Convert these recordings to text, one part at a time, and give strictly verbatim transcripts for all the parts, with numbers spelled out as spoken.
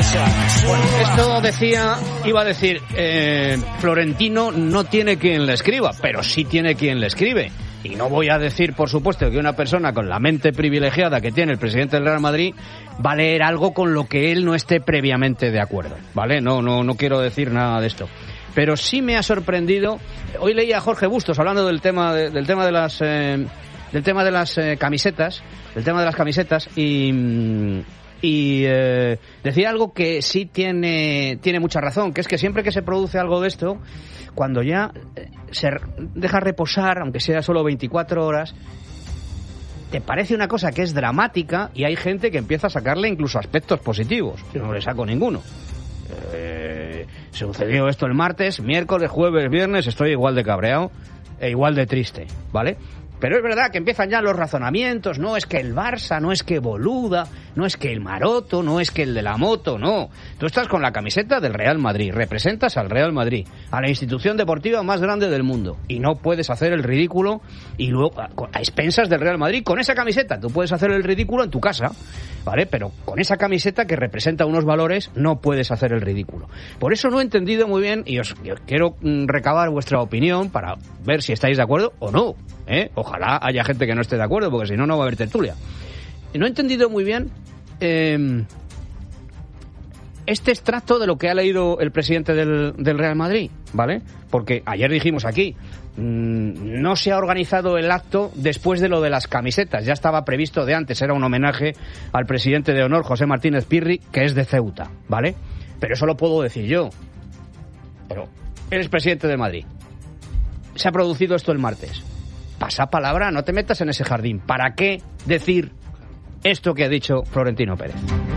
Bueno, esto decía, iba a decir, eh, Florentino no tiene quien le escriba, pero sí tiene quien le escribe. Y no voy a decir, por supuesto, que una persona con la mente privilegiada que tiene el presidente del Real Madrid va a leer algo con lo que él no esté previamente de acuerdo, ¿vale? No, no, no quiero decir nada de esto. Pero sí me ha sorprendido. Hoy leía a Jorge Bustos hablando del tema de, del tema de las eh, del tema de las eh, camisetas, del tema de las camisetas y y eh, decía algo que sí tiene tiene mucha razón, que es que siempre que se produce algo de esto, cuando ya se deja reposar, aunque sea solo veinticuatro horas, te parece una cosa que es dramática y hay gente que empieza a sacarle incluso aspectos positivos. Yo no le saco ninguno. Eh, sucedió esto el martes, miércoles, jueves, viernes, estoy igual de cabreado e igual de triste, ¿vale? Pero es verdad que empiezan ya los razonamientos, no es que el Barça, no es que Boluda, no es que el Maroto, no es que el de la moto, no. Tú estás con la camiseta del Real Madrid, representas al Real Madrid, a la institución deportiva más grande del mundo, y no puedes hacer el ridículo y luego a, a expensas del Real Madrid con esa camiseta. Tú puedes hacer el ridículo en tu casa, ¿vale? Pero con esa camiseta que representa unos valores no puedes hacer el ridículo. Por eso no he entendido muy bien, y os, os quiero mm, recabar vuestra opinión para ver si estáis de acuerdo o no, ¿eh? Ojalá haya gente que no esté de acuerdo, porque si no, no va a haber tertulia. No he entendido muy bien eh, este extracto de lo que ha leído el presidente del, del Real Madrid, ¿vale? Porque ayer dijimos aquí, mmm, no se ha organizado el acto después de lo de las camisetas. Ya estaba previsto de antes, era un homenaje al presidente de honor, José Martínez Pirri, que es de Ceuta, ¿vale? Pero eso lo puedo decir yo. Pero eres presidente de Madrid. Se ha producido esto el martes. Pasa palabra, no te metas en ese jardín. ¿Para qué decir esto que ha dicho Florentino Pérez?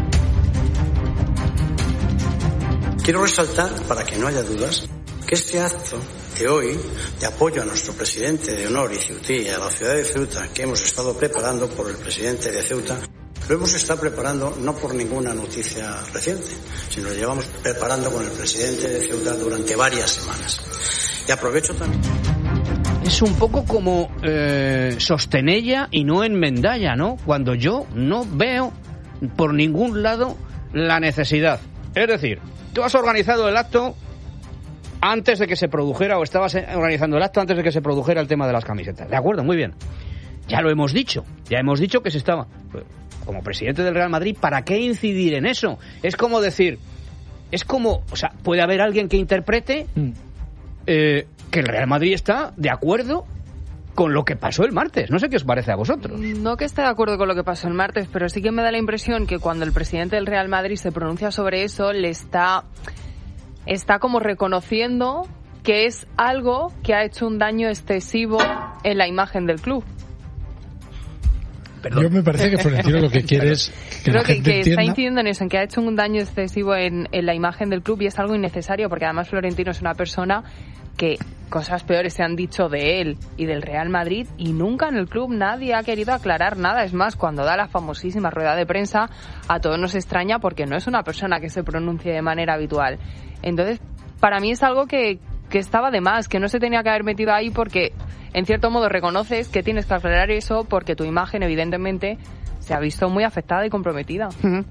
Quiero resaltar, para que no haya dudas, que este acto de hoy, de apoyo a nuestro presidente de honor y ceutí y a la ciudad de Ceuta, que hemos estado preparando por el presidente de Ceuta, lo hemos estado preparando no por ninguna noticia reciente, sino lo llevamos preparando con el presidente de Ceuta durante varias semanas. Y aprovecho también... Es un poco como eh, sostenella y no enmendalla, ¿no? Cuando yo no veo por ningún lado la necesidad. Es decir, tú has organizado el acto antes de que se produjera, o estabas organizando el acto antes de que se produjera el tema de las camisetas. De acuerdo, muy bien. Ya lo hemos dicho, ya hemos dicho que se estaba... Como presidente del Real Madrid, ¿para qué incidir en eso? Es como decir, es como, o sea, puede haber alguien que interprete... Mm. Eh, que el Real Madrid está de acuerdo con lo que pasó el martes. No sé qué os parece a vosotros. No que esté de acuerdo con lo que pasó el martes, pero sí que me da la impresión que cuando el presidente del Real Madrid se pronuncia sobre eso, le está, está como reconociendo que es algo que ha hecho un daño excesivo en la imagen del club. Perdón. Yo me parece que Florentino lo que quiere es que Creo la que, gente que entienda... está incidiendo en eso, en que ha hecho un daño excesivo en, en la imagen del club, y es algo innecesario, porque además Florentino es una persona que cosas peores se han dicho de él y del Real Madrid, y nunca en el club nadie ha querido aclarar nada. Es más, cuando da la famosísima rueda de prensa, a todos nos extraña porque no es una persona que se pronuncie de manera habitual. Entonces, para mí es algo que, que estaba de más, que no se tenía que haber metido ahí, porque en cierto modo reconoces que tienes que aclarar eso porque tu imagen evidentemente se ha visto muy afectada y comprometida. Uh-huh.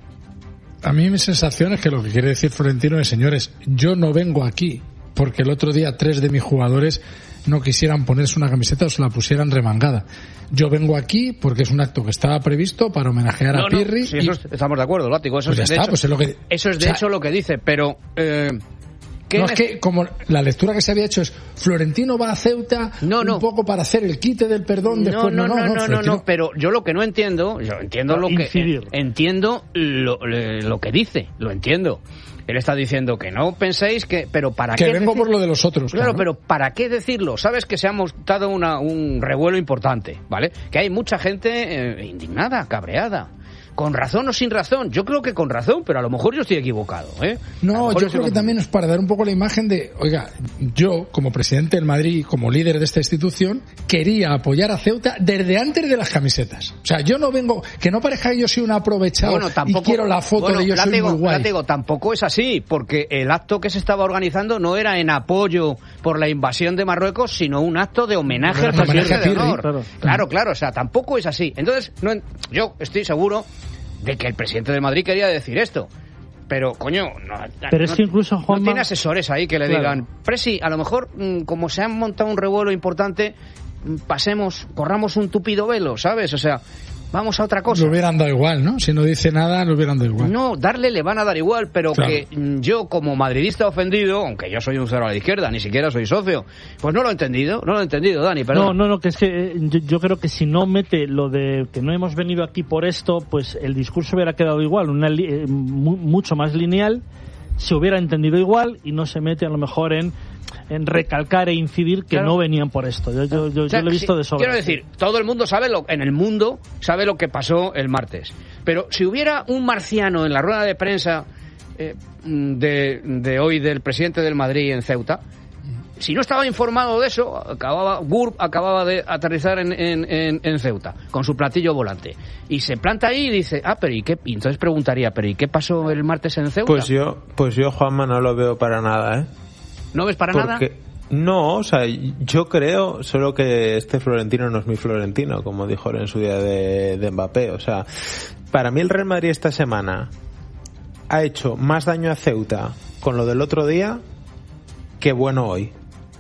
A mí mi sensación es que lo que quiere decir Florentino es, señores, yo no vengo aquí porque el otro día tres de mis jugadores no quisieran ponerse una camiseta o se la pusieran remangada. Yo vengo aquí porque es un acto que estaba previsto para homenajear no, a Pirri. No, sí, y... eso es, estamos de acuerdo, Látigo. Eso pues es ya de está, hecho, pues es lo que... Eso es de o sea, hecho lo que dice, pero... Eh, no, es que como la lectura que se había hecho es Florentino va a Ceuta no, no. un poco para hacer el quite del perdón no, después. No, no, no, no, Florentino... no, no, pero yo lo que no entiendo, yo entiendo lo que... Eh, entiendo lo, lo que dice, lo entiendo. Él está diciendo que no penséis que... Pero ¿para que qué vengo decir... por lo de los otros. Claro, claro, pero ¿para qué decirlo? Sabes que se ha montado una, un revuelo importante, ¿vale? Que hay mucha gente eh, indignada, cabreada. Con razón o sin razón. Yo creo que con razón, pero a lo mejor yo estoy equivocado, ¿eh? No, yo creo que también es para dar un poco la imagen de, oiga, yo, como presidente del Madrid, como líder de esta institución, quería apoyar a Ceuta desde antes de las camisetas. O sea, yo no vengo, que no parezca que yo soy un aprovechado bueno, tampoco, y quiero la foto bueno, de yo soy muy guay. Digo, tampoco es así, porque el acto que se estaba organizando no era en apoyo por la invasión de Marruecos, sino un acto de homenaje al presidente de honor. Claro, claro, claro, o sea, tampoco es así. Entonces, no, yo estoy seguro de que el presidente de Madrid quería decir esto. pero coño, no, pero no, es que incluso Juanma, no tiene asesores ahí que le claro. digan, Presi, a lo mejor como se ha montado un revuelo importante, pasemos, corramos un tupido velo, ¿sabes? O sea, vamos a otra cosa. Le hubieran dado igual, ¿no? Si no dice nada, le hubieran dado igual. No, darle le van a dar igual, pero claro. que yo como madridista ofendido, aunque yo soy un cero a la izquierda, ni siquiera soy socio, pues no lo he entendido, no lo he entendido, Dani, perdón. No, no, no, que es que eh, yo, yo creo que si no mete lo de que no hemos venido aquí por esto, pues el discurso hubiera quedado igual, una li- eh, mu- mucho más lineal, se hubiera entendido igual y no se mete a lo mejor en en recalcar e incidir que claro. no venían por esto. Yo, yo, yo, o sea, yo lo he visto sí, de sobra. Quiero decir, todo el mundo sabe, lo, en el mundo, sabe lo que pasó el martes. Pero si hubiera un marciano en la rueda de prensa eh, de, de hoy del presidente del Madrid en Ceuta, si no estaba informado de eso, acababa Gurb acababa de aterrizar en, en, en, en Ceuta con su platillo volante y se planta ahí y dice, ah, pero ¿y qué? Y entonces preguntaría, ¿pero ¿y qué pasó el martes en Ceuta? Pues yo, pues yo Juanma, no lo veo para nada, ¿eh? ¿No ves para Porque, nada? No, o sea, yo creo, solo que este Florentino no es mi Florentino, como dijo en su día de, de Mbappé. O sea, para mí el Real Madrid esta semana ha hecho más daño a Ceuta con lo del otro día que bueno hoy.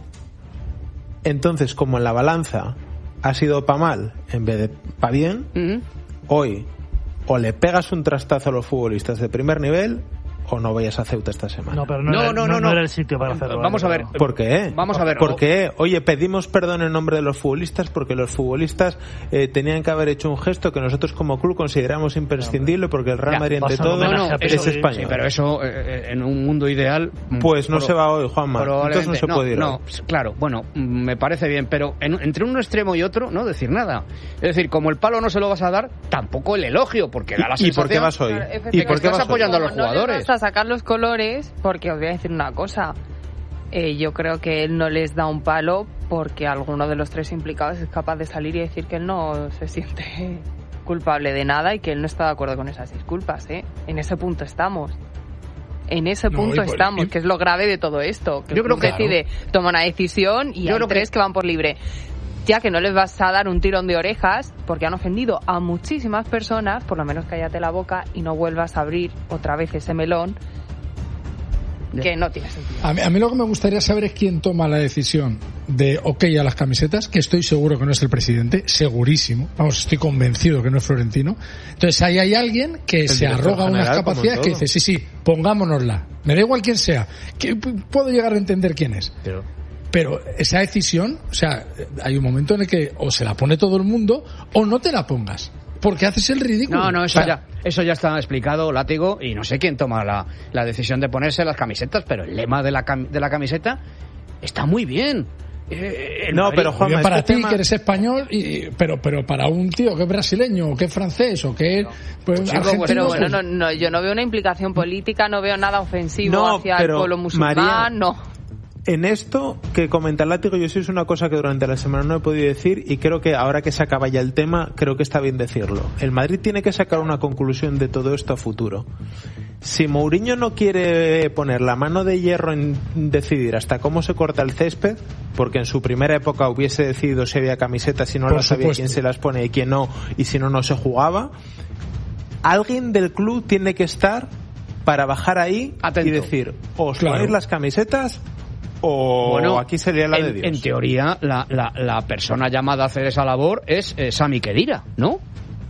Entonces, como en la balanza ha sido pa' mal en vez de pa' bien, uh-huh. hoy o le pegas un trastazo a los futbolistas de primer nivel o no vayas a Ceuta esta semana. No, pero no, no, era, no, no, no, no era el sitio para hacerlo. Vamos a ver. ¿Por qué? Vamos a ver. ¿Por qué? Oye, pedimos perdón en nombre de los futbolistas porque los futbolistas eh, tenían que haber hecho un gesto que nosotros como club consideramos imprescindible porque el Real Madrid ante todo no, no, es eso, español. Sí, pero eso eh, en un mundo ideal... Pues no pro, se va hoy, Juanma. Entonces no se no, puede ir No, hoy. claro, bueno, me parece bien, pero en, entre un extremo y otro, no decir nada. Es decir, como el palo no se lo vas a dar, tampoco el elogio, porque da la ¿Y, sensación... ¿Y por qué vas hoy? ¿Y por qué estás vas apoyando hoy? a los jugadores? No les vas a sacar los colores porque os voy a decir una cosa. Eh, yo creo que él no les da un palo porque alguno de los tres implicados es capaz de salir y decir que él no se siente culpable de nada y que él no está de acuerdo con esas disculpas, ¿eh? En ese punto estamos. En ese punto no, y por, estamos, y... que es lo grave de todo esto. Que yo creo que claro. decide, toma una decisión y yo hay tres que... que van por libre. Ya que no les vas a dar un tirón de orejas porque han ofendido a muchísimas personas, por lo menos cállate la boca y no vuelvas a abrir otra vez ese melón que no tiene sentido. A mí, a mí lo que me gustaría saber es quién toma la decisión de ok a las camisetas, que estoy seguro que no es el presidente, segurísimo, vamos, estoy convencido que no es Florentino. Entonces ahí hay alguien que el se arroga unas capacidades que dice, sí, sí, pongámonosla, me da igual quién sea, que puedo llegar a entender quién es. Pero... Pero esa decisión, o sea, hay un momento en el que o se la pone todo el mundo o no te la pongas. Porque haces el ridículo. No, no, eso, o sea, ya, eso ya está explicado, Látigo, y no sé quién toma la, la decisión de ponerse las camisetas, pero el lema de la, de la camiseta está muy bien. Eh, no, pero Juanma, bien para este ti tema... que eres español, y, pero pero para un tío que es brasileño, o que es francés, o que es pues, pues argentino... Pero bueno, pues... no, no, yo no veo una implicación política, no veo nada ofensivo no, hacia el pueblo musulmán, María, no. En esto que comenta el Látigo, yo sí es una cosa que durante la semana no he podido decir y creo que ahora que se acaba ya el tema, creo que está bien decirlo. El Madrid tiene que sacar una conclusión de todo esto a futuro. Si Mourinho no quiere poner la mano de hierro en decidir hasta cómo se corta el césped, porque en su primera época hubiese decidido si había camisetas, si no Por las sabía supuesto. quién se las pone y quién no, y si no, no se jugaba, alguien del club tiene que estar para bajar ahí Atento. Y decir, os Claro. ponéis las camisetas o bueno, aquí sería la en, de Dios. En teoría, la, la, la persona llamada a hacer esa labor es eh, Sami Khedira, ¿no?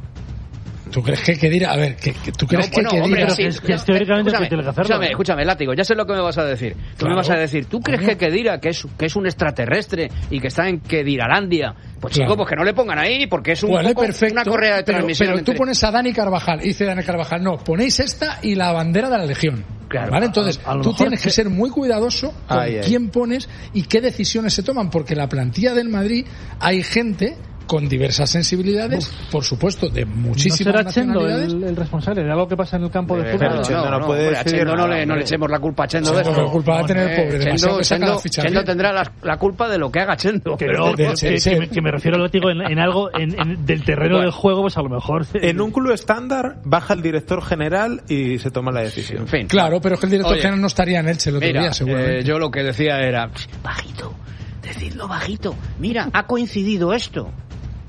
¿Tú crees que Khedira? A ver, ¿que, que, ¿tú crees no, bueno, que Khedira? hombre, Pero sí, es que no, es teóricamente escúchame, que tiene que hacerlo. Escúchame, escúchame, Látigo, ya sé lo que me vas a decir. Tú Claro. me vas a decir, ¿tú crees Coño. que Khedira, que es, que es un extraterrestre y que está en Khediralandia? Pues Claro. chico, pues que no le pongan ahí, porque es un Vale, poco perfecto, una correa de pero, transmisión. pero tú entre- pones a Dani Carvajal y dice Dani Carvajal, no, ponéis esta y la bandera de la Legión. Claro, ¿Vale? Entonces, a- a lo tú mejor tienes que que- ser muy cuidadoso con Ay, ay. quién pones y qué decisiones se toman, porque la plantilla del Madrid hay gente con diversas sensibilidades, Uf. por supuesto, de muchísimas ¿No será Chendo nacionalidades. el, el responsable de algo que pasa en el campo de Eh, fútbol? pero Chendo no puede hombre, a decidir Chendo no nada, le, no le hombre. echemos la culpa a Chendo de Chendo, esto. la culpa va a tener el pobre, demasiado Chendo, que saca Chendo- la ficha Chendo bien. tendrá la, la culpa de lo que haga Chendo. Que, pero- no, de- que- sí, que- sí. que me, que me refiero, lo digo, en, en algo en, en- del terreno Bueno. del juego, pues a lo mejor... En un club estándar baja el director general y se toma la decisión. En fin. Claro, pero es que el director Oye, general no estaría en Elche el otro Mira, día, seguramente. eh, yo lo que decía era, bajito, decidlo bajito. Mira, ha coincidido esto.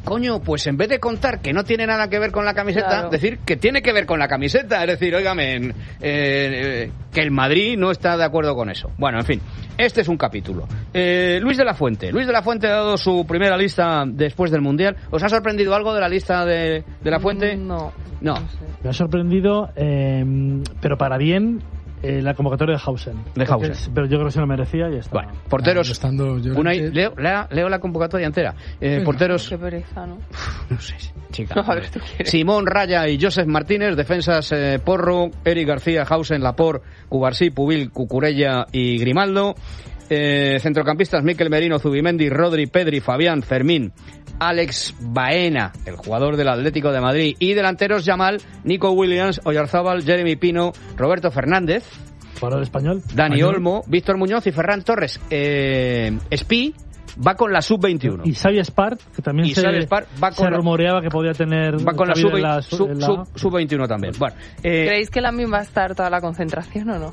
coño, pues en vez de contar que no tiene nada que ver con la camiseta, claro. decir que tiene que ver con la camiseta. Es decir, óigame, eh, eh, que el Madrid no está de acuerdo con eso. Bueno, en fin, este es un capítulo. Eh, Luis de la Fuente. Luis de la Fuente ha dado su primera lista después del Mundial. ¿Os ha sorprendido algo de la lista de, de la Fuente? No. No. no sé. Me ha sorprendido, eh, pero para bien, eh, la convocatoria de Hausen. De Hausen. Porque, pero yo creo que se lo merecía y ya está. Bueno, porteros. Ah, estando yo Una, que... leo, leo, leo la convocatoria entera. Eh, Venga. porteros. Qué pereza, ¿no? No sé, chica. No, a ver, tú quieres. Simón Raya y Joseph Martínez. Defensas eh, Porro, Eric García, Hausen, Laporte, Cubarsí, Pubil, Cucurella y Grimaldo. Eh, centrocampistas Mikel Merino, Zubimendi, Rodri, Pedri, Fabián, Fermín, Alex Baena, el jugador del Atlético de Madrid, y delanteros Yamal, Nico Williams, Oyarzábal, Jeremy Pino, Roberto Fernández, Jugador español. Dani Español. Olmo, Víctor Muñoz y Ferran Torres. Eh, Espi va con la sub veintiuno. Y Xavi Espart, que también Y se, Xavi Espart va con se la- rumoreaba que podía tener Va con la cabida sub, en la- sub, en la- sub- sub veintiuno también. Bueno, eh, ¿Creéis que Lamine va a estar toda la concentración o no?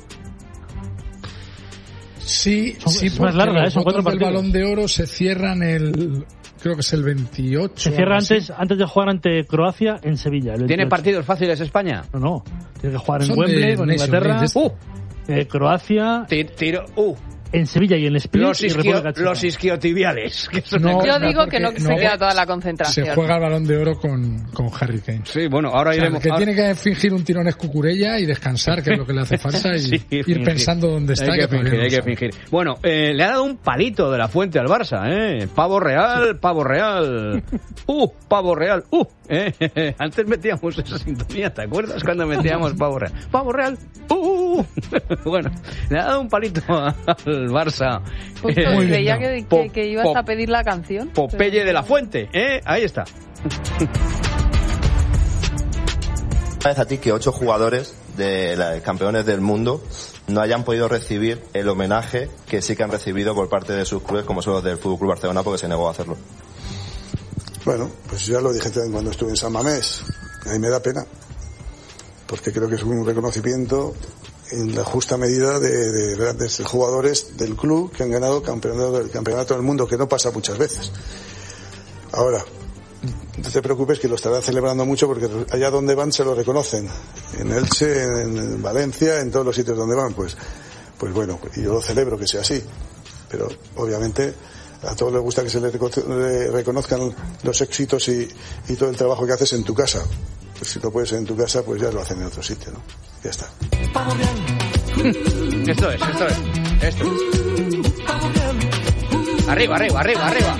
Sí, Son- sí, es más porque larga, ¿eh? los Son cuatro votos del partidos. Balón de Oro se cierran el... Creo que es el veintiocho. Se cierra algo así. antes, antes de jugar ante Croacia en Sevilla. el ¿tiene veintiocho. partidos fáciles España? No, no. Tiene que jugar en Son Wembley de con Nation Inglaterra, League, Uh, eh, Croacia, ti- tiro, uh, en Sevilla y en Split los, y isquio, República Checa. los isquiotibiales. Que son No, una- Yo no, digo que no, porque que se no- queda toda la concentración. Se juega el Balón de Oro con, con Harry Kane. Sí, bueno, ahora O sea, iremos... el que ahora- tiene que fingir un tirón es Cucurella y descansar, que es lo que le hace falta, y Sí, ir fingir. pensando dónde está. Hay que todavía fingir, no hay que sabe. fingir. Bueno, eh, le ha dado un palito de la Fuente al Barça, ¿eh? Pavo real, pavo real. ¡Uh, pavo real! ¡Uh! ¿eh? Antes metíamos esa sintonía, ¿te acuerdas? Cuando metíamos pavo real. ¡Pavo real! ¡Uh! Bueno, le ha dado un palito al Barça. Justo, Eh, Muy bien, creía no. que, que, Po- que ibas po- a pedir la canción. Popeye pero- de la Fuente, ¿eh? Ahí está. Vez a ti que ocho jugadores de los campeones del mundo no hayan podido recibir el homenaje que sí que han recibido por parte de sus clubes, como son los del F C Barcelona, porque se negó a hacerlo. Bueno, pues ya lo dije también cuando estuve en San Mamés. A mí me da pena, porque creo que es un reconocimiento en la justa medida de, de grandes jugadores del club que han ganado campeonato, el campeonato del mundo, que no pasa muchas veces. Ahora, no te preocupes que lo estarán celebrando mucho, porque allá donde van se lo reconocen. En Elche, en Valencia, en todos los sitios donde van, pues, pues bueno, y yo lo celebro que sea así. Pero obviamente a todos les gusta que se les reco- le reconozcan los éxitos y, y todo el trabajo que haces en tu casa. Pues si no puedes en tu casa, pues ya lo hacen en otro sitio, ¿no? Ya está. Esto es, esto es. Esto es. Arriba, arriba, arriba, arriba.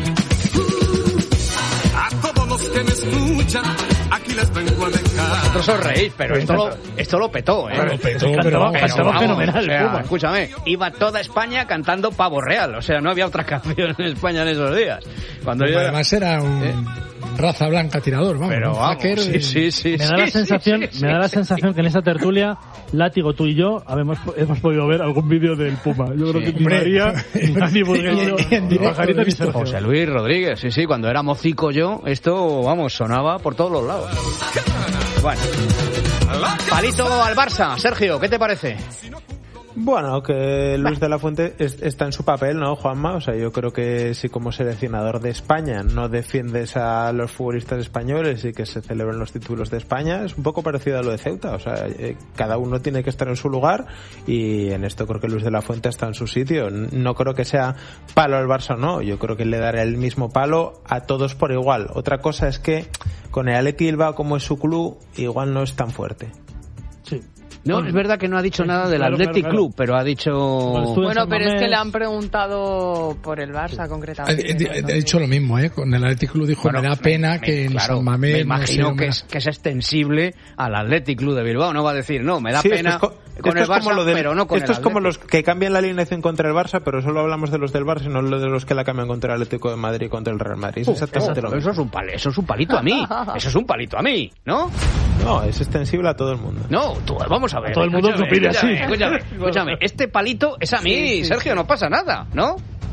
A todos los que me escuchan, aquí les vengo a dejar. Vosotros os reís, pero esto lo, esto lo petó, ¿eh? Lo petó, Cantaba- pero vamos, cantaba vamos, fenomenal, o sea, Puma. escúchame, iba toda España cantando Pavo Real, o sea, no había otra canción en España en esos días. Cuando yo además era un ¿Eh? raza blanca tirador, vamos. pero un vamos, hacker sí, y- sí, sí, Me da sí, la sí, sensación, sí, sí, me da la sí. sensación que en esta tertulia, Látigo, tú y yo, habemos, hemos podido ver algún vídeo del Puma. Yo creo que ni Hombre. María, ni Dani Burgueño, Y en ni directo Pajarito, lo he ni visto. Sergio. José Luis Rodríguez, sí, sí, cuando era mocico yo, esto, vamos, sonaba por todos los lados. Bueno, palito al Barça, Sergio, ¿qué te parece? Bueno, que Luis de la Fuente es- está en su papel, ¿no, Juanma? O sea, yo creo que si como seleccionador de España no defiendes a los futbolistas españoles y que se celebren los títulos de España, es un poco parecido a lo de Ceuta. O sea, eh, cada uno tiene que estar en su lugar y en esto creo que Luis de la Fuente está en su sitio. No creo que sea palo al Barça, no. Yo creo que le dará el mismo palo a todos por igual. Otra cosa es que con el Athletic Bilbao, como es su club, igual no es tan fuerte. Sí. No, Bueno, es verdad que no ha dicho sí, nada del claro, Athletic claro, claro. Club, pero ha dicho... Bueno, estuve- Bueno, San pero es que Mamés. le han preguntado por el Barça Ha, concretamente. ha- ha dicho lo mismo, ¿eh? Con el Athletic Club dijo, Bueno, me da pena me- que en claro, San Mamés me no imagino se que es, que es extensible al Athletic Club de Bilbao, no va a decir, no, me da Sí, pena esto es, co- con esto el es como Barça, lo del- pero no con esto el es como los Athletic. que cambian la alineación contra el Barça, pero solo hablamos de los del Barça y no de los que la cambian contra el Atlético de Madrid y contra el Real Madrid. Es exactamente lo Eso mismo. es, un pal- eso es un palito a mí, eso es un palito a mí, ¿no? No, es extensible a todo el mundo. No, tú, vamos a ver. Todo el mundo escúchame, lo pide escúchame, así. Escúchame, escúchame, este palito es a mí, Sí, sí, Sergio, no pasa nada, ¿no?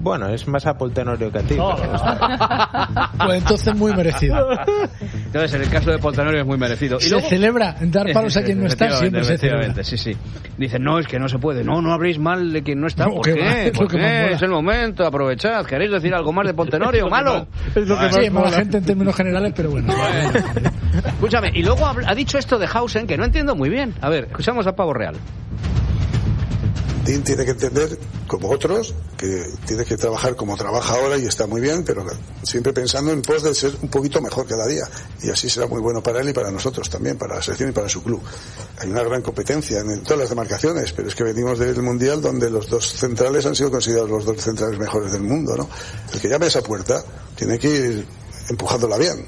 Bueno, es más a Paul Tenorio que a ti. No. Pero... Pues entonces muy merecido. Entonces, en el caso de Paul Tenorio es muy merecido. Y se luego... celebra dar palos a quien no está, siempre se celebra. Efectivamente, sí, sí. Dicen, no, es que no se puede. No, no habléis mal de quien no está. No, ¿Por que qué? va, es ¿Por lo que qué? más mola. Es el momento, aprovechad. ¿Queréis decir algo más de Paul Tenorio? ¿Malo? Es lo que más Sí, mala mola. gente en términos generales, pero bueno. Escúchame, y luego ha ha dicho esto de Hausen que no entiendo muy bien. A ver, escuchamos a Pavo Real. Dean tiene que entender, como otros, que tiene que trabajar como trabaja ahora y está muy bien, pero siempre pensando en pos de ser un poquito mejor cada día. Y así será muy bueno para él y para nosotros también, para la selección y para su club. Hay una gran competencia en todas las demarcaciones, pero es que venimos del Mundial donde los dos centrales han sido considerados los dos centrales mejores del mundo, ¿no? El que llame a esa puerta tiene que ir empujándola bien.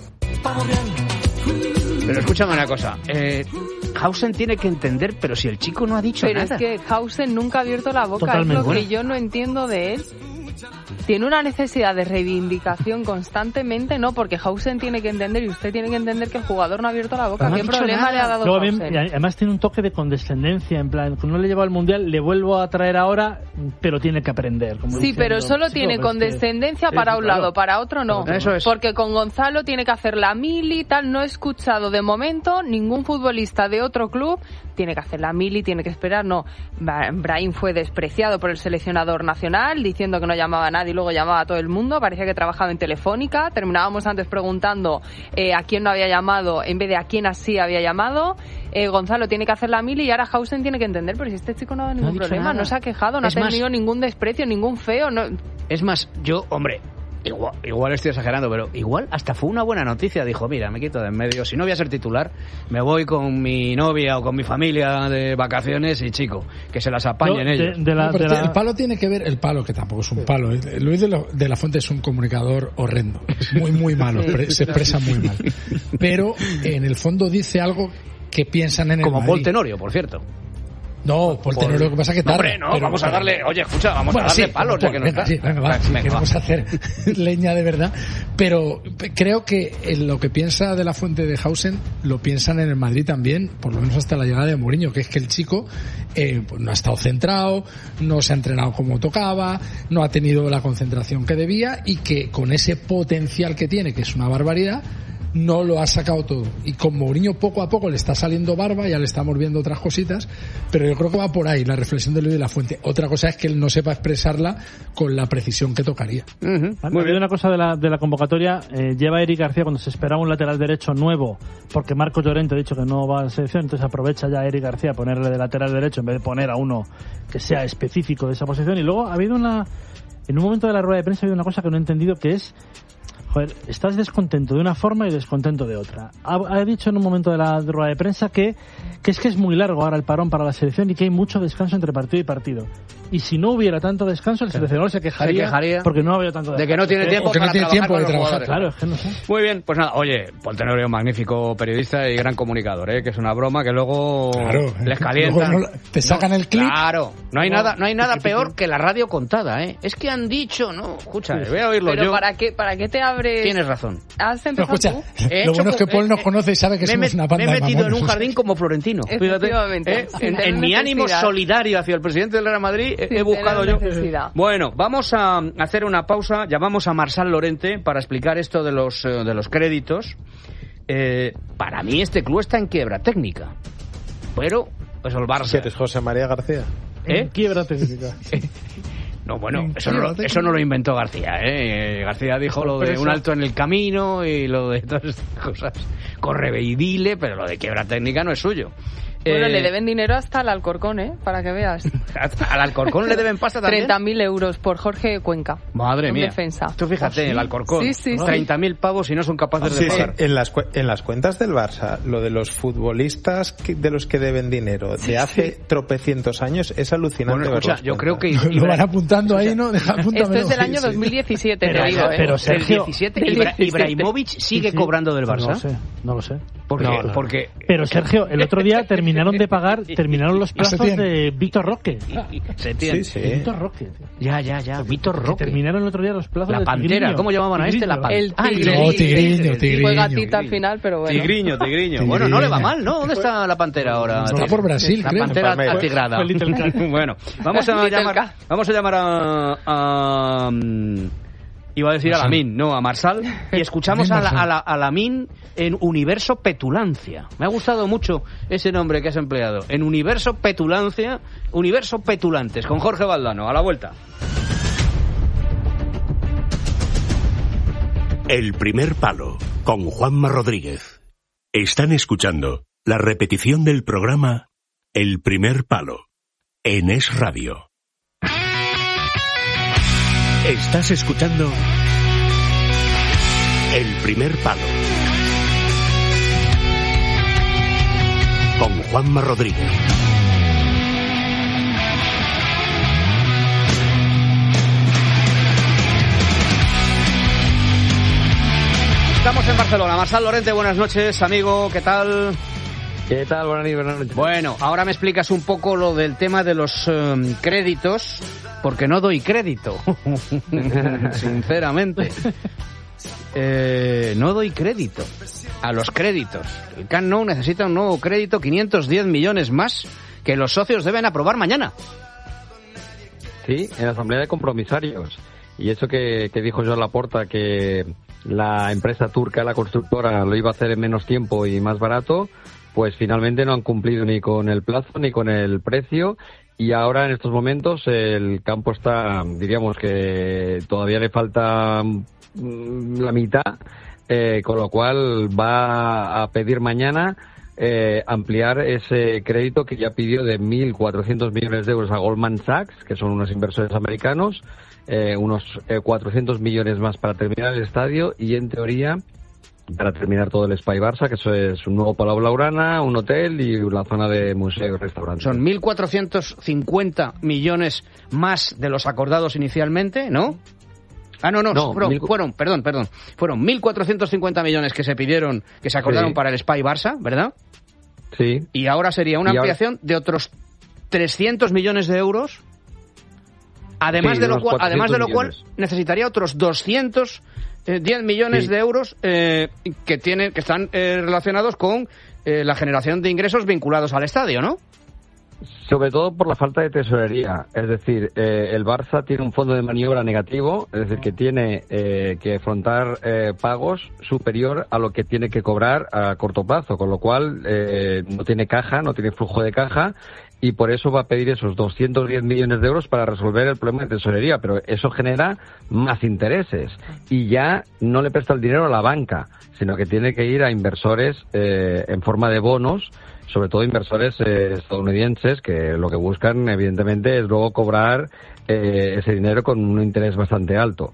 Pero escúchame una cosa. Eh, Hausen tiene que entender, pero si el chico no ha dicho Pero nada. es que Hausen nunca ha abierto la boca, Totalmente. es lo que Bueno. yo no entiendo de él. Tiene una necesidad de reivindicación constantemente, ¿no? Porque Hausen tiene que entender y usted tiene que entender que el jugador no ha abierto la boca. Pero no ¿Qué ha dicho problema nada. le ha dado Luego bien, Hausen? y además tiene un toque de condescendencia, en plan, no le lleva al mundial, le vuelvo a traer ahora, pero tiene que aprender. Como Sí, diciendo, pero solo chico, tiene pues condescendencia que- para eh, un claro. lado, para otro no. Eso es. Porque con Gonzalo tiene que hacer la mili y tal. No he escuchado de momento ningún futbolista de otro club tiene que hacer la mili, tiene que esperar. No, Ba- Brahim fue despreciado por el seleccionador nacional diciendo que no llamaba a nadie y luego llamaba a todo el mundo. Parecía que trabajaba en Telefónica. Terminábamos antes preguntando eh, a quién no había llamado en vez de a quién así había llamado. Eh, Gonzalo tiene que hacer la mili y ahora Hausen tiene que entender, pero si este chico no ha dado No ha ningún dicho problema, nada. no se ha quejado, no Es ha más- tenido ningún desprecio, ningún feo. No... Es más, yo, hombre, igual, igual estoy exagerando, pero igual hasta fue una buena noticia. Dijo, mira, me quito de en medio. Si no voy a ser titular, me voy con mi novia o con mi familia de vacaciones y, chico, que se las apañen No, de- ellos. de la- No, pero de este- la- El palo tiene que ver, el palo que tampoco es un palo. eh, Luis de, lo- de la Fuente es un comunicador horrendo, es muy muy malo, Sí. pre- se expresa muy mal. Pero en el fondo dice algo que piensan en el Como Madrid. Paul Tenorio, por cierto. No, Paul Tenorio, lo que pasa es que No, tarda. hombre, no, pero- vamos a darle, oye, escucha, vamos Bueno, a darle sí, palos, ya Paul, que no venga, está. sí, venga, va, sí, Venga, queremos va. hacer leña de verdad. Pero creo que en lo que piensa de la Fuente de Hausen lo piensan en el Madrid también, por lo menos hasta la llegada de Mourinho, que es que el chico eh, pues no ha estado centrado, no se ha entrenado como tocaba, no ha tenido la concentración que debía y que con ese potencial que tiene, que es una barbaridad, no lo ha sacado todo. Y con Mourinho poco a poco le está saliendo barba, ya le estamos viendo otras cositas, pero yo creo que va por ahí la reflexión de Luis de la Fuente. Otra cosa es que él no sepa expresarla con la precisión que tocaría. Ujú, Ha muy habido bien. una cosa de la, de la convocatoria, eh, lleva Eric García cuando se esperaba un lateral derecho nuevo, porque Marcos Llorente ha dicho que no va a la selección, entonces aprovecha ya Eric García a ponerle de lateral derecho en vez de poner a uno que sea específico de esa posición. Y luego ha habido una, en un momento de la rueda de prensa ha habido una cosa que no he entendido, que es, joder, estás descontento de una forma y descontento de otra. Ha, ha dicho en un momento de la rueda de prensa que, que es que es muy largo ahora el parón para la selección y que hay mucho descanso entre partido y partido. Y si no hubiera tanto descanso, el seleccionador se quejaría, Se quejaría porque no había tanto descanso. De que no tiene ¿Eh? tiempo O que no para tiene trabajar tiempo con de los trabajar. jugadores. Claro, es que no sé. Muy bien, pues nada, oye, Paul Tenorio, magnífico periodista y gran comunicador, ¿eh? Que es una broma que luego Claro, les calientan. luego no- te sacan el clip. Claro, no hay No, nada, no hay nada piqui, piqui. peor que la radio contada, ¿eh? Es que han dicho, no, escucha, voy a oírlo Pero yo. ¿para qué, ¿para qué te abres? Tienes razón. ¿Has No, empezado escucha, tú? He lo hecho bueno es que co- Paul nos eh, conoce y sabe que me, he somos met- una banda me he de metido en mamones. un jardín como Florentino. Fíjate, Efectivamente, ¿eh? sin en, tener en mi ánimo necesidad. solidario hacia el presidente del Real Madrid he, Sin he buscado tener yo. necesidad. Bueno, vamos a hacer una pausa. Llamamos a Marsal Lorente para explicar esto de los eh, de los créditos. Eh, para mí este club está en quiebra técnica, pero pues el Barça. Si eres José María García. ¿Eh? En quiebra técnica. No, bueno, En eso no, quiebra lo, técnica. eso no lo inventó García, ¿eh? García dijo lo de Sorpresa. un alto en el camino y lo de todas estas cosas. Corre ve y dile, pero lo de quiebra técnica no es suyo. Bueno, Eh, le deben dinero hasta al Alcorcón, ¿eh? Para que veas. ¿Al Alcorcón le deben pasta también? treinta mil euros por Jorge Cuenca. Madre en mía. defensa. Tú fíjate, el Alcorcón. Sí, sí, sí. treinta mil pavos y no son capaces Sí, de sí, pagar. en las, cu- en las cuentas del Barça, lo de los futbolistas que- de los que deben dinero de hace tropecientos años es alucinante. Bueno, escucha, verlos yo creo cuentas. que... Lo van apuntando ahí, ¿no? Deja, Esto apúntamelo. es del año Sí, sí. dos mil diecisiete, Pero, te digo, ¿eh? pero del Sergio- diecisiete, del Ibra- diecisiete. Ibrahimovic sigue Sí, sí. cobrando del Pues Barça. No lo sé, no lo sé. Porque, No, no. porque Pero Sergio, el otro día terminaron de pagar, terminaron los plazos de Víctor Roque. se tiene. Sí, sí. De Víctor Roque. Ya, ya, ya. Víctor Que Roque. terminaron el otro día los plazos La de Pantera. Tigriño. ¿Cómo llamaban a este? La Tigriño. Pantera. El Ah, tigriño. No, tigriño, tigriño. Fue gatita al final, pero bueno. Tigriño, tigriño. Bueno, no le va mal, ¿no? ¿Dónde está la Pantera ahora? Está por Brasil, La creo. Pantera Palmeiras. atigrada. Fue Little Cat. Bueno, vamos a Little llamar, Cat. vamos a llamar a, a mm, iba a decir a Lamin, no, a Marsal, y escuchamos a, la, a, la, a Lamin en Universo Petulancia. Me ha gustado mucho ese nombre que has empleado. En Universo Petulancia, Universo Petulantes, con Jorge Valdano. A la vuelta. El primer palo, con Juanma Rodríguez. Están escuchando la repetición del programa El primer palo, en Es Radio. Estás escuchando El primer palo, con Juanma Rodríguez. Estamos en Barcelona. Marsal Lorente, buenas noches, amigo, ¿qué tal? ¿Qué tal? Buenas noches, buenas noches. Bueno, ahora me explicas un poco lo del tema de los um, créditos, porque no doy crédito, sinceramente. Eh, no doy crédito a los créditos. El Camp Nou necesita un nuevo crédito, quinientos diez millones más, que los socios deben aprobar mañana. Sí, en la Asamblea de Compromisarios. Y eso que, que dijo Joan Laporta, que la empresa turca, la constructora, lo iba a hacer en menos tiempo y más barato, pues finalmente no han cumplido ni con el plazo ni con el precio. Y ahora, en estos momentos, el campo está, diríamos que todavía le falta mm, la mitad, eh, con lo cual va a pedir mañana eh, ampliar ese crédito que ya pidió de mil cuatrocientos millones de euros a Goldman Sachs, que son unos inversores americanos, eh, unos eh, cuatrocientos millones más para terminar el estadio y, en teoría, para terminar todo el Espai Barça, que eso es un nuevo Palau Blaugrana, un hotel y la zona de museo y restaurante. Son mil cuatrocientos cincuenta millones más de los acordados inicialmente, ¿no? Ah, no, no, No, fueron, mil... fueron, perdón, perdón, fueron mil cuatrocientos cincuenta millones que se pidieron, que se acordaron Sí. para el Espai Barça, ¿verdad? Sí. Y ahora sería una Y ahora- ampliación de otros trescientos millones de euros, además Sí, de de lo unos cual, además de lo cual cuatrocientos necesitaría otros doscientos diez millones Sí. de euros eh, que tienen, que están eh, relacionados con eh, la generación de ingresos vinculados al estadio, ¿no? Sobre todo por la falta de tesorería. Es decir, eh, el Barça tiene un fondo de maniobra negativo, es decir, que tiene eh, que afrontar eh, pagos superior a lo que tiene que cobrar a corto plazo, con lo cual eh, no tiene caja, no tiene flujo de caja, y por eso va a pedir esos doscientos diez millones de euros para resolver el problema de tesorería, pero eso genera más intereses y ya no le presta el dinero a la banca, sino que tiene que ir a inversores eh, en forma de bonos, sobre todo inversores eh, estadounidenses, que lo que buscan evidentemente es luego cobrar eh, ese dinero con un interés bastante alto.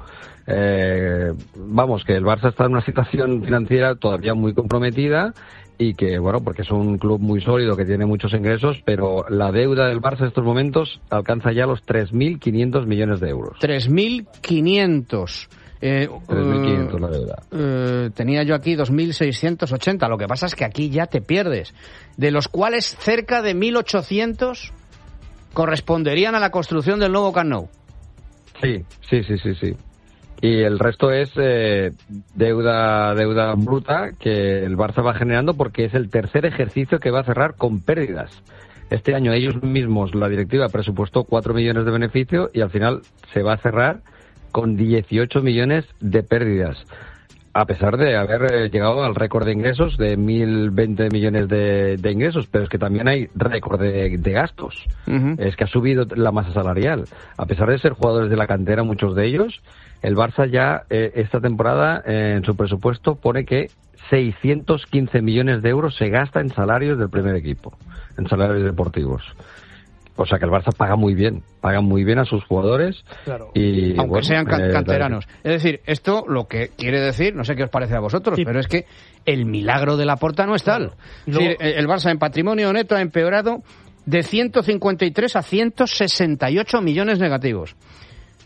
Eh, vamos, que el Barça está en una situación financiera todavía muy comprometida y que, bueno, porque es un club muy sólido que tiene muchos ingresos, pero la deuda del Barça en estos momentos alcanza ya los tres mil quinientos millones de euros. tres mil quinientos. Eh, tres mil quinientos eh, la deuda. eh, tenía yo aquí dos mil seiscientos ochenta. Lo que pasa es que aquí ya te pierdes. De los cuales cerca de mil ochocientos corresponderían a la construcción del nuevo Camp Nou. Sí, sí, sí, sí, sí. Y el resto es eh, deuda deuda bruta que el Barça va generando porque es el tercer ejercicio que va a cerrar con pérdidas. Este año ellos mismos, la directiva, presupuestó cuatro millones de beneficio y al final se va a cerrar con dieciocho millones de pérdidas, a pesar de haber eh, llegado al récord de ingresos de mil veinte millones de, de ingresos, pero es que también hay récord de, de gastos. Uh-huh. Es que ha subido la masa salarial. A pesar de ser jugadores de la cantera, muchos de ellos, el Barça ya eh, esta temporada eh, en su presupuesto pone que seiscientos quince millones de euros se gasta en salarios del primer equipo, en salarios deportivos. O sea que el Barça paga muy bien, paga muy bien a sus jugadores. Claro. Y, Aunque bueno, sean can- eh, canteranos. Es decir, esto lo que quiere decir, no sé qué os parece a vosotros, Sí. pero es que el milagro de Laporta no es tal. Y Es luego- decir, el Barça en patrimonio neto ha empeorado de ciento cincuenta y tres a ciento sesenta y ocho millones negativos.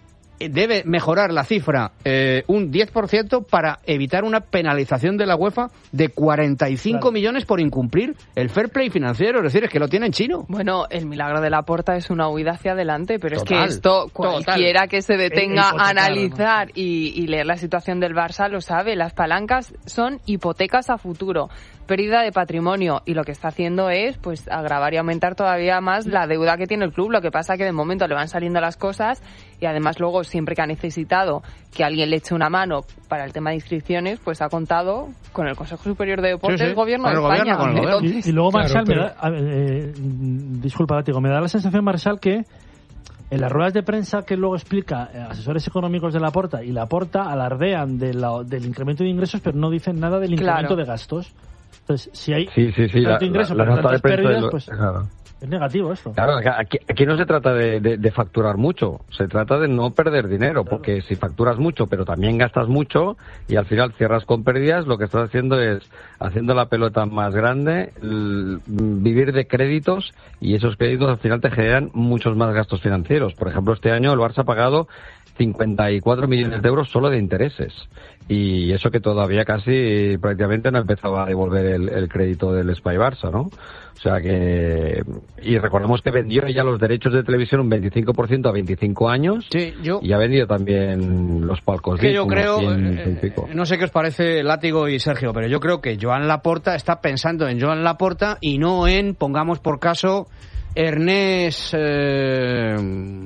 debe mejorar la cifra eh, un diez por ciento para evitar una penalización de la UEFA de cuarenta y cinco claro. millones por incumplir el fair play financiero. Es decir, es que lo tiene en chino. Bueno, el milagro de Laporta es una huida hacia adelante, pero total, es que esto cualquiera total. que se detenga el, el a analizar ¿no? y, y leer la situación del Barça lo sabe. Las palancas son hipotecas a futuro, pérdida de patrimonio, y lo que está haciendo es pues agravar y aumentar todavía más la deuda que tiene el club. Lo que pasa que de momento le van saliendo las cosas y además luego siempre que ha necesitado que alguien le eche una mano para el tema de inscripciones, pues ha contado con el Consejo Superior de Deportes sí, sí. del Gobierno de España. Gobierno, Entonces... Y, y luego Marshall, claro, me da, eh, disculpa, Látigo, me da la sensación, Marshall, que en las ruedas de prensa que luego explica eh, asesores económicos de Laporta y Laporta alardean de la, del incremento de ingresos, pero no dicen nada del incremento claro. de gastos. Entonces, si hay sí, sí, sí, la, ingreso la, pero la tantas pérdidas, lo, pues claro. es negativo esto. Claro, aquí, aquí no se trata de, de, de facturar mucho, se trata de no perder dinero, claro. porque si facturas mucho, pero también gastas mucho y al final cierras con pérdidas, lo que estás haciendo es haciendo la pelota más grande, l- vivir de créditos, y esos créditos al final te generan muchos más gastos financieros. Por ejemplo, este año el Barça ha pagado cincuenta y cuatro millones de euros solo de intereses. Y eso que todavía casi prácticamente no ha empezado a devolver el, el crédito del Spy Barça, ¿no? O sea que... Y recordemos que vendió ya los derechos de televisión un veinticinco por ciento a veinticinco años. Sí, yo... Y ha vendido también los palcos. Que yo creo... cien, eh, no sé qué os parece Látigo y Sergio, pero yo creo que Joan Laporta está pensando en Joan Laporta y no en, pongamos por caso, Ernest eh,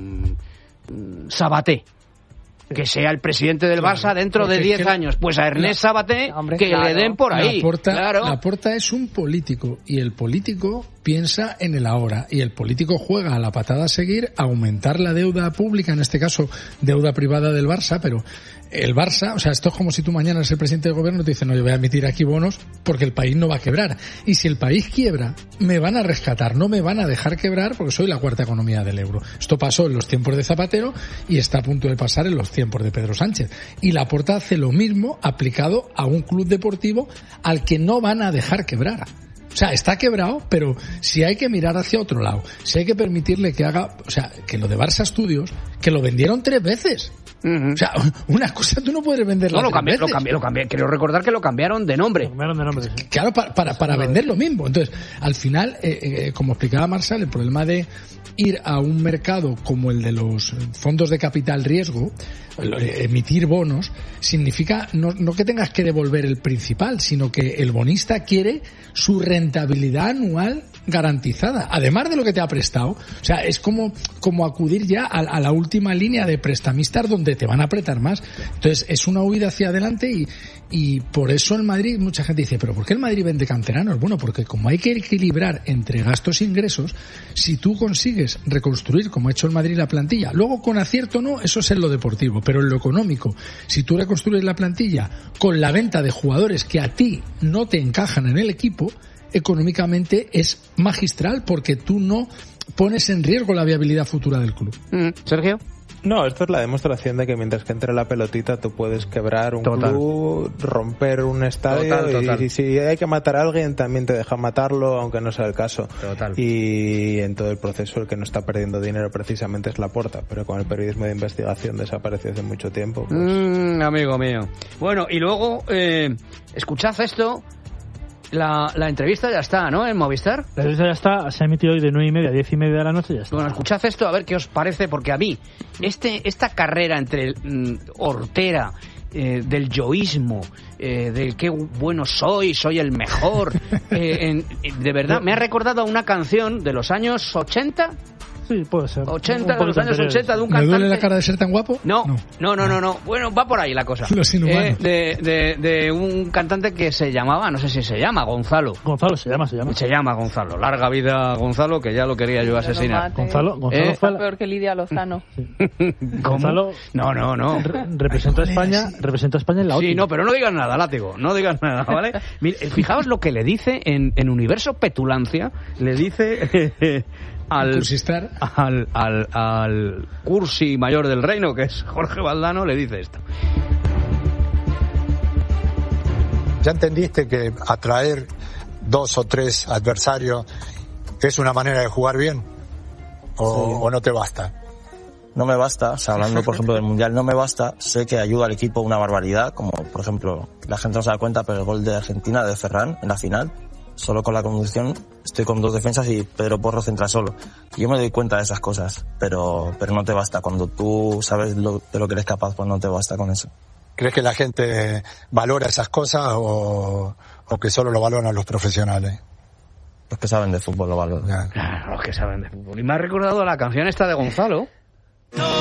Sabaté. Que sea el presidente del Barça dentro de diez años. Pues a Ernest Sabaté que claro. le den por ahí. Laporta, claro. Laporta es un político y el político piensa en el ahora y el político juega a la patada a seguir, a aumentar la deuda pública, en este caso deuda privada del Barça, pero el Barça, o sea, esto es como si tú mañana eres el presidente del gobierno y te dicen, no, yo voy a emitir aquí bonos porque el país no va a quebrar. Y si el país quiebra, me van a rescatar, no me van a dejar quebrar porque soy la cuarta economía del euro. Esto pasó en los tiempos de Zapatero y está a punto de pasar en los tiempos de Pedro Sánchez. Y Laporta hace lo mismo aplicado a un club deportivo al que no van a dejar quebrar. O sea, está quebrado, pero si hay que mirar hacia otro lado, si hay que permitirle que haga, o sea, que lo de Barça Studios, que lo vendieron tres veces. Uh-huh. O sea, una cosa tú no puedes venderla. No, lo tres cambié, veces. lo cambié, lo cambié. Quiero recordar que lo cambiaron de nombre. Lo cambiaron de nombre, sí. Claro, para, para, para vender lo mismo. Entonces, al final, eh, eh, como explicaba Marshall, el problema de ir a un mercado como el de los fondos de capital riesgo, emitir bonos, significa no, no que tengas que devolver el principal, sino que el bonista quiere su rentabilidad anual garantizada, además de lo que te ha prestado. O sea, es como, como acudir ya a, a la última línea de prestamistas donde te van a apretar más. Entonces, es una huida hacia adelante y, y por eso el Madrid, mucha gente dice, ¿pero por qué el Madrid vende canteranos? Bueno, porque como hay que equilibrar entre gastos e ingresos, si tú consigues reconstruir, como ha hecho el Madrid, la plantilla, luego con acierto no, eso es en lo deportivo, pero en lo económico, si tú reconstruyes la plantilla con la venta de jugadores que a ti no te encajan en el equipo, económicamente es magistral porque tú no pones en riesgo la viabilidad futura del club. Mm. Sergio. No, esto es la demostración de que mientras que entre la pelotita tú puedes quebrar un Total. club, romper un estadio Total, total. Y, y si hay que matar a alguien también te deja matarlo aunque no sea el caso. Total. Y en todo el proceso el que no está perdiendo dinero precisamente es Laporta, pero con el periodismo de investigación desapareció hace mucho tiempo. Pues... Mm, amigo mío. Bueno, y luego, eh, escuchad esto. La, la entrevista ya está, ¿no? En Movistar. La entrevista ya está, se ha emitido hoy de nueve y media a diez y media de la noche y ya está. Bueno, escuchad esto a ver qué os parece, porque a mí, este esta carrera entre mm, hortera, eh, del yoísmo, eh, del qué bueno soy, soy el mejor, eh, en, de verdad, me ha recordado a una canción de los años ochenta. Sí, puede ser. ochenta, de los años ochenta, de un ¿Me cantante. duele la cara de ser tan guapo? No, no, no, no, no. Bueno, va por ahí la cosa. Los inhumanos. Eh, de, de, de un cantante que se llamaba, no sé si se llama, Gonzalo. Gonzalo se llama, se llama. Se llama Gonzalo. Larga vida Gonzalo, que ya lo quería yo asesinar. Gonzalo, Gonzalo ¿Eh? fue Está peor que Lidia Lozano. Sí. Gonzalo. No, no, no. Re- representó a España, representó a España en la O T I. Sí, no, pero no digas nada, Látigo, no digas nada, ¿vale? Mire, fijaos lo que le dice en, en Universo Petulancia, le dice eh, al, al, al, al cursi mayor del reino, que es Jorge Valdano, le dice esto. ¿Ya entendiste que atraer dos o tres adversarios es una manera de jugar bien? ¿O, sí. o no te basta? no me basta, o sea, hablando por ejemplo del Mundial, no me basta, sé que ayuda al equipo una barbaridad, como por ejemplo, la gente no se da cuenta, pero el gol de Argentina de Ferran en la final, solo con la conducción, estoy con dos defensas y Pedro Porro centra solo. Yo me doy cuenta de esas cosas, pero, pero no te basta, cuando tú sabes lo, de lo que eres capaz, pues no te basta con eso. ¿Crees que la gente valora esas cosas o, o que solo lo valoran los profesionales? Los que saben de fútbol lo valoran. Claro, los que saben de fútbol. Y me ha recordado la canción esta de Gonzalo.